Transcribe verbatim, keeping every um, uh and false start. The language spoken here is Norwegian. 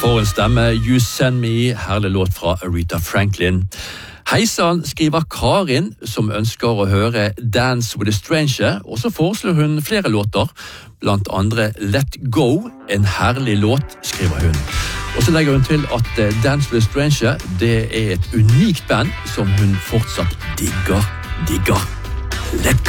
For en stemme, You Send Me, herlig låt fra Aretha Franklin. Heisan skriver Karin, som ønsker å høre Dance with a Stranger, og så foreslår hun flere låter, blant andre Let Go, en herlig låt, skriver hun. Og så legger hun til at Dance with a Stranger, det er et unikt band som hun fortsatt digger, digger. Let Go!